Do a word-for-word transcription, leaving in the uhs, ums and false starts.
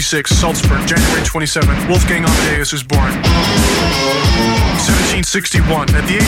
thirty-six, Salzburg, January twenty-seventh, Wolfgang Amadeus is born. seventeen sixty-one, at the age